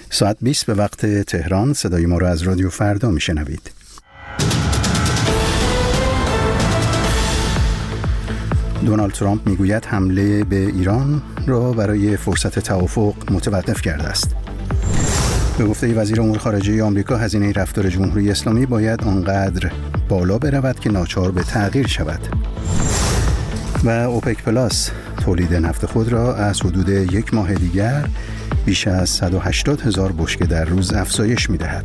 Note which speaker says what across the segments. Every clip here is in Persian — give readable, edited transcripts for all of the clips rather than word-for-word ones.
Speaker 1: ساعت 20 به وقت تهران. صدای ما را از رادیو فردا میشنوید. دونالد ترامپ میگوید حمله به ایران را برای فرصت توافق متوقف کرده است. به گفته وزیر امور خارجه آمریکا، هزینه رفتار جمهوری اسلامی باید آنقدر بالا برود که ناچار به تغییر شود. و اوپک پلاس تولید نفت خود را از حدود یک ماه دیگر بیش از 180,000 بشکه در روز افزایش می‌دهد.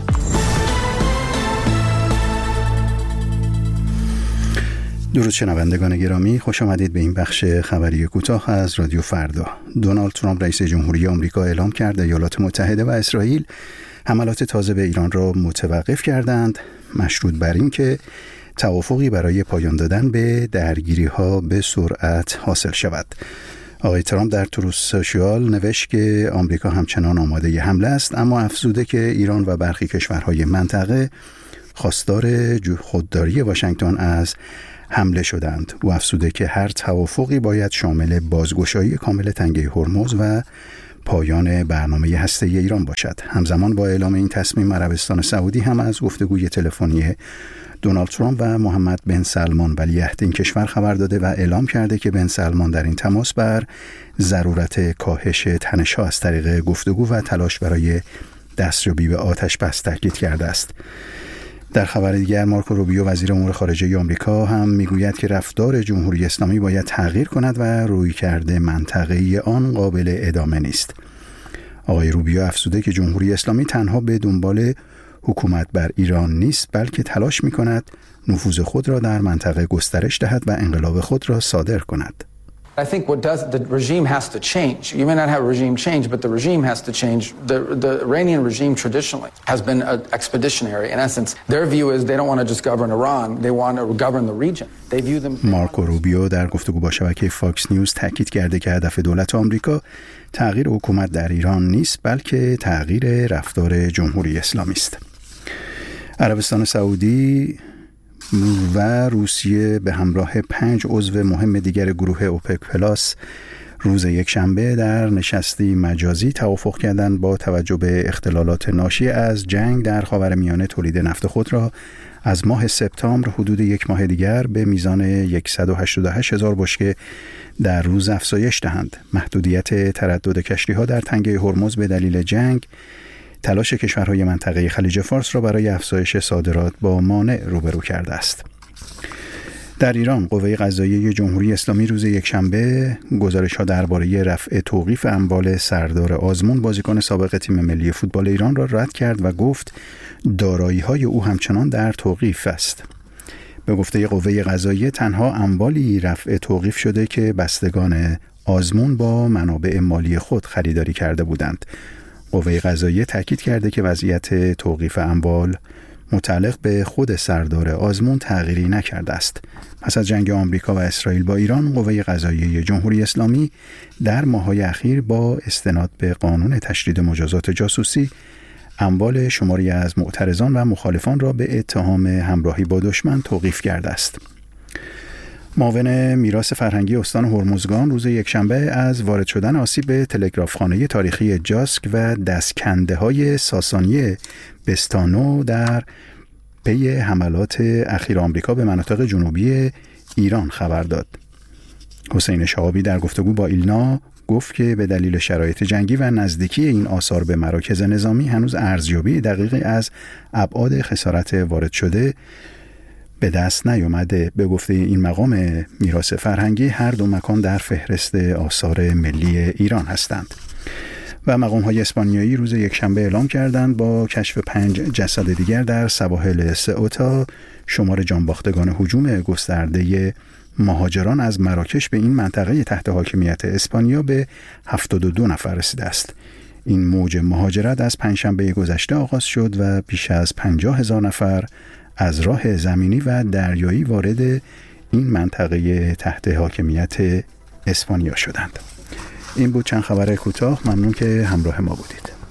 Speaker 1: درود شنوندگان گرامی، خوش آمدید به این بخش خبری کوتاه از رادیو فردا. دونالد ترامپ رئیس جمهوری آمریکا اعلام کرد ایالات متحده و اسرائیل حملات تازه به ایران را متوقف کردند، مشروط بر این که توافقی برای پایان دادن به درگیری‌ها به سرعت حاصل شود. آقای ترامپ در تروث سوشیال نوشت که آمریکا همچنان آماده حمله است، اما افزوده که ایران و برخی کشورهای منطقه خواستار خودداری واشنگتن از حمله شدند. او افزوده که هر توافقی باید شامل بازگشایی کامل تنگه هرمز و پایان برنامه هسته‌ای ایران باشد. همزمان با اعلام این تصمیم، عربستان سعودی هم از گفتگوی تلفنی دونالد ترامپ و محمد بن سلمان ولیعهد این کشور خبر داده و اعلام کرده که بن سلمان در این تماس بر ضرورت کاهش تنش‌ها از طریق گفتگو و تلاش برای دستیابی به آتش بس تاکید کرده است. در خبر دیگر، مارکو روبیو وزیر امور خارجه آمریکا هم میگوید که رفتار جمهوری اسلامی باید تغییر کند و رویکرد منطقه‌ای آن قابل ادامه نیست. آقای روبیو افزوده که جمهوری اسلامی تنها به دنبال حکومت بر ایران نیست، بلکه تلاش می‌کند نفوذ خود را در منطقه گسترش دهد و انقلاب خود را صادر کند.
Speaker 2: I think the regime has to change. You may not have a regime change, but the regime has to change. The Iranian regime traditionally has been expeditionary. In essence, their view is they don't want to just govern Iran, they want to govern the region. They view them.
Speaker 1: مارکو روبیو در گفتگو با شبکه فاکس نیوز تاکید کرده که هدف دولت آمریکا تغییر حکومت در ایران نیست، بلکه تغییر رفتار جمهوری اسلامی است. عربستان سعودی و روسیه به همراه 5 عضو مهم دیگر گروه اوپک پلاس روز یکشنبه در نشستی مجازی توافق کردند با توجه به اختلالات ناشی از جنگ در خاورمیانه تولید نفت خود را از ماه سپتامبر حدود یک ماه دیگر به میزان 188,000 بشکه در روز افزایش دهند. محدودیت تردد کشتی‌ها در تنگه هرمز به دلیل جنگ تلاش کشورهای منطقه خلیج فارس را برای افزایش صادرات با مانع روبرو کرده است. در ایران، قوه قضاییه جمهوری اسلامی روز یکشنبه گزارش‌ها درباره رفع توقیف اموال سردار آزمون، بازیکن سابق تیم ملی فوتبال ایران، را رد کرد و گفت دارایی‌های او همچنان در توقیف است. به گفته قوه قضاییه، تنها اموالی رفع توقیف شده که بستگان آزمون با منابع مالی خود خریداری کرده بودند. قوه قضاییه تاکید کرده که وضعیت توقیف اموال متعلق به خود سردار آزمون تغییری نکرده است. پس از جنگ آمریکا و اسرائیل با ایران، قوه قضاییه جمهوری اسلامی در ماه‌های اخیر با استناد به قانون تشدید مجازات جاسوسی اموال شماری از معترضان و مخالفان را به اتهام همراهی با دشمن توقیف کرده است. معاون میراث فرهنگی استان هرمزگان روز یکشنبه از وارد شدن آسیب به تلگرافخانه تاریخی جاسک و دستکنده‌های ساسانی بستانو در پی حملات اخیر آمریکا به مناطق جنوبی ایران خبر داد. حسین شهابی در گفتگو با ایلنا گفت که به دلیل شرایط جنگی و نزدیکی این آثار به مراکز نظامی هنوز ارزیابی دقیقی از ابعاد خسارت وارد شده به دست نیامده. به گفته این مقام میراث فرهنگی، هر دو مکان در فهرست آثار ملی ایران هستند. و مقام‌های اسپانیایی روز یکشنبه اعلام کردند با کشف 5 جسد دیگر در سواحل سئوتا، شمار جانباختگان هجوم گسترده مهاجران از مراکش به این منطقه تحت حاکمیت اسپانیا به 72 نفر رسیده است. این موج مهاجرت از پنجشنبه گذشته آغاز شد و بیش از 50,000 نفر از راه زمینی و دریایی وارد این منطقه تحت حاکمیت اسپانیا شدند. این بود چند خبر کوتاه. ممنون که همراه ما بودید.